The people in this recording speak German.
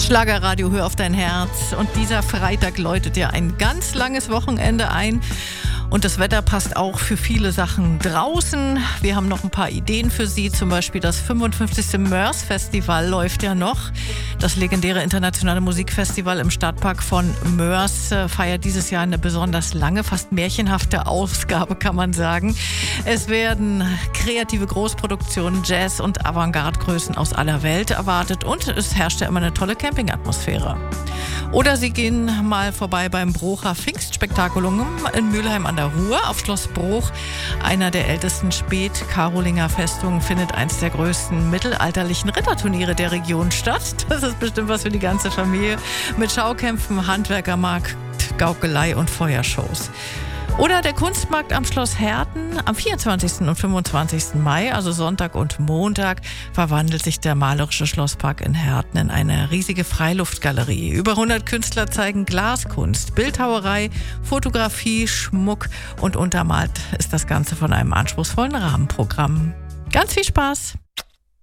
Schlagerradio, hör auf dein Herz. Und dieser Freitag läutet ja ein ganz langes Wochenende ein. Und das Wetter passt auch für viele Sachen draußen. Wir haben noch ein paar Ideen für Sie. Zum Beispiel das 55. Mörs-Festival läuft ja noch. Das legendäre internationale Musikfestival im Stadtpark von Mörs feiert dieses Jahr eine besonders lange, fast märchenhafte Ausgabe, kann man sagen. Es werden kreative Großproduktionen, Jazz- und Avantgarde-Größen aus aller Welt erwartet. Und es herrscht ja immer eine tolle Campingatmosphäre. Oder Sie gehen mal vorbei beim Brocher Pfingstspektakulum in Mülheim an der Ruhr auf Schloss Bruch. Einer der ältesten Spätkarolinger Festungen findet eins der größten mittelalterlichen Ritterturniere der Region statt. Das ist bestimmt was für die ganze Familie mit Schaukämpfen, Handwerkermarkt, Gaukelei und Feuershows. Oder der Kunstmarkt am Schloss Herten am 24. und 25. Mai, also Sonntag und Montag, verwandelt sich der malerische Schlosspark in Herten in eine riesige Freiluftgalerie. Über 100 Künstler zeigen Glaskunst, Bildhauerei, Fotografie, Schmuck und untermalt ist das Ganze von einem anspruchsvollen Rahmenprogramm. Ganz viel Spaß!